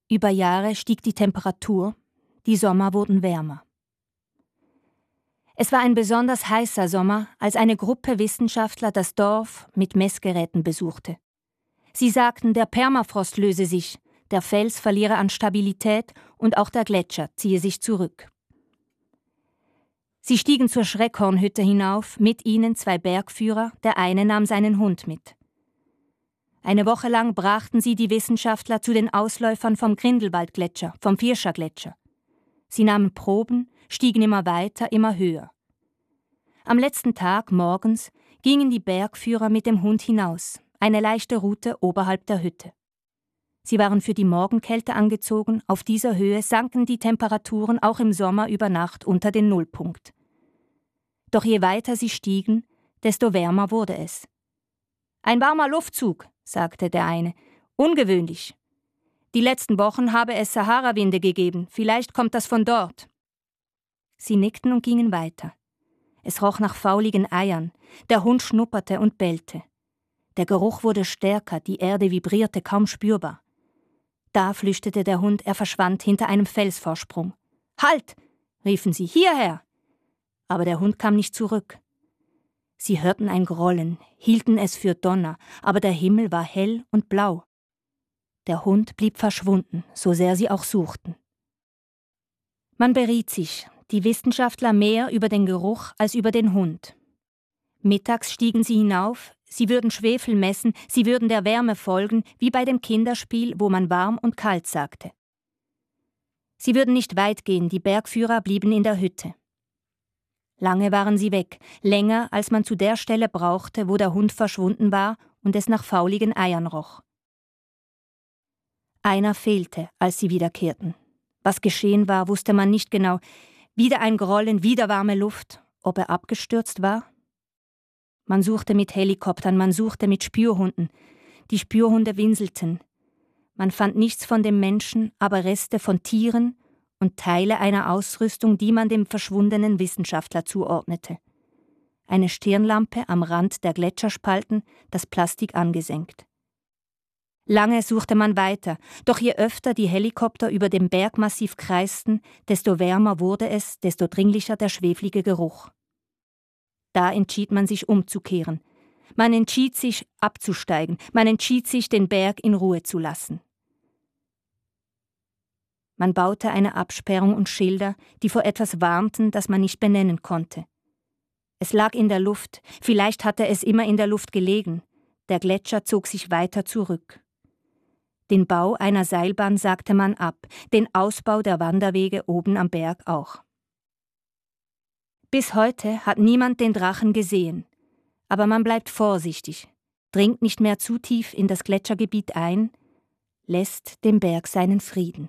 Über Jahre stieg die Temperatur, die Sommer wurden wärmer. Es war ein besonders heißer Sommer, als eine Gruppe Wissenschaftler das Dorf mit Messgeräten besuchte. Sie sagten, der Permafrost löse sich, der Fels verliere an Stabilität und auch der Gletscher ziehe sich zurück. Sie stiegen zur Schreckhornhütte hinauf, mit ihnen 2 Bergführer, der eine nahm seinen Hund mit. Eine Woche lang brachten sie die Wissenschaftler zu den Ausläufern vom Grindelwaldgletscher, vom Vierscher-Gletscher. Sie nahmen Proben, stiegen immer weiter, immer höher. Am letzten Tag, morgens, gingen die Bergführer mit dem Hund hinaus, eine leichte Route oberhalb der Hütte. Sie waren für die Morgenkälte angezogen, auf dieser Höhe sanken die Temperaturen auch im Sommer über Nacht unter den Nullpunkt. Doch je weiter sie stiegen, desto wärmer wurde es. »Ein warmer Luftzug«, sagte der eine, »ungewöhnlich. Die letzten Wochen habe es Saharawinde gegeben, vielleicht kommt das von dort.« Sie nickten und gingen weiter. Es roch nach fauligen Eiern, der Hund schnupperte und bellte. Der Geruch wurde stärker, die Erde vibrierte kaum spürbar. Da flüchtete der Hund, er verschwand hinter einem Felsvorsprung. »Halt!« riefen sie, »hierher!« Aber der Hund kam nicht zurück. Sie hörten ein Grollen, hielten es für Donner, aber der Himmel war hell und blau. Der Hund blieb verschwunden, so sehr sie auch suchten. Man beriet sich, die Wissenschaftler mehr über den Geruch als über den Hund. Mittags stiegen sie hinauf, sie würden Schwefel messen, sie würden der Wärme folgen, wie bei dem Kinderspiel, wo man warm und kalt sagte. Sie würden nicht weit gehen, die Bergführer blieben in der Hütte. Lange waren sie weg, länger, als man zu der Stelle brauchte, wo der Hund verschwunden war und es nach fauligen Eiern roch. Einer fehlte, als sie wiederkehrten. Was geschehen war, wusste man nicht genau. Wieder ein Grollen, wieder warme Luft. Ob er abgestürzt war? Man suchte mit Helikoptern, man suchte mit Spürhunden. Die Spürhunde winselten. Man fand nichts von dem Menschen, aber Reste von Tieren und Teile einer Ausrüstung, die man dem verschwundenen Wissenschaftler zuordnete. Eine Stirnlampe am Rand der Gletscherspalten, das Plastik angesenkt. Lange suchte man weiter, doch je öfter die Helikopter über dem Bergmassiv kreisten, desto wärmer wurde es, desto dringlicher der schweflige Geruch. Da entschied man sich umzukehren. Man entschied sich abzusteigen, man entschied sich, den Berg in Ruhe zu lassen. Man baute eine Absperrung und Schilder, die vor etwas warnten, das man nicht benennen konnte. Es lag in der Luft, vielleicht hatte es immer in der Luft gelegen. Der Gletscher zog sich weiter zurück. Den Bau einer Seilbahn sagte man ab, den Ausbau der Wanderwege oben am Berg auch. Bis heute hat niemand den Drachen gesehen, aber man bleibt vorsichtig, dringt nicht mehr zu tief in das Gletschergebiet ein, lässt dem Berg seinen Frieden.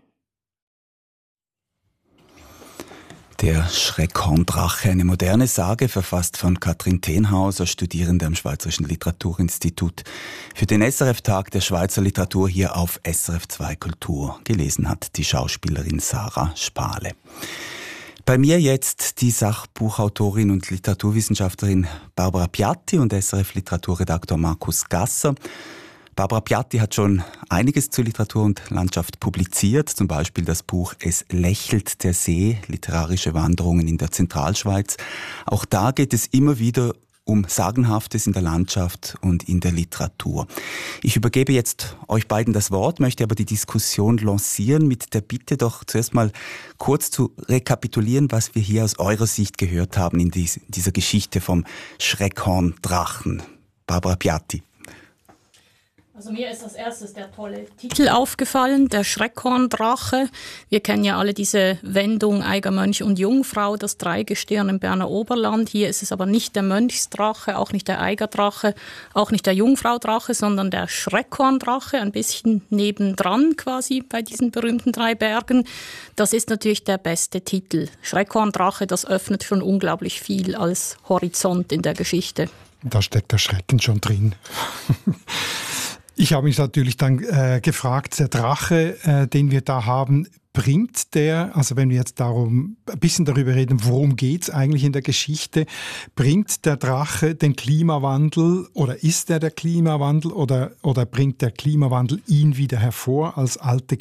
Der Schreckhorndrache, eine moderne Sage, verfasst von Katrin Tenhauser, Studierende am Schweizerischen Literaturinstitut, für den SRF-Tag der Schweizer Literatur hier auf SRF 2 Kultur. Gelesen hat die Schauspielerin Sarah Spale. Bei mir jetzt die Sachbuchautorin und Literaturwissenschaftlerin Barbara Piatti und SRF-Literaturredaktor Markus Gasser. Barbara Piatti hat schon einiges zu Literatur und Landschaft publiziert, zum Beispiel das Buch »Es lächelt der See«, literarische Wanderungen in der Zentralschweiz. Auch da geht es immer wieder um Sagenhaftes in der Landschaft und in der Literatur. Ich übergebe jetzt euch beiden das Wort, möchte aber die Diskussion lancieren mit der Bitte, doch zuerst mal kurz zu rekapitulieren, was wir hier aus eurer Sicht gehört haben in dieser Geschichte vom Schreckhorndrachen. Barbara Piatti. Also mir ist als erstes der tolle Titel aufgefallen, der Schreckhorndrache. Wir kennen ja alle diese Wendung Eiger, Mönch und Jungfrau, das Dreigestirn im Berner Oberland. Hier ist es aber nicht der Mönchsdrache, auch nicht der Eigerdrache, auch nicht der Jungfraudrache, sondern der Schreckhorndrache, ein bisschen nebendran quasi bei diesen berühmten 3 Bergen. Das ist natürlich der beste Titel. Schreckhorndrache, das öffnet schon unglaublich viel als Horizont in der Geschichte. Da steckt der Schrecken schon drin. Ich habe mich natürlich dann gefragt, der Drache, den wir da haben, bringt der, also wenn wir jetzt ein bisschen darüber reden, worum geht es eigentlich in der Geschichte, bringt der Drache den Klimawandel oder ist er der Klimawandel oder bringt der Klimawandel ihn wieder hervor als alte